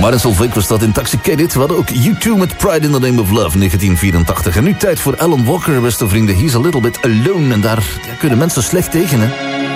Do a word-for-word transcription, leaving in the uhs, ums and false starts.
Martin Solveig was dat Intoxicated. We hadden ook U twee met Pride in the Name of Love, negentien vierentachtig. En nu tijd voor Alan Walker, beste vrienden. He's a little bit alone. En daar ja, kunnen mensen slecht tegen, hè.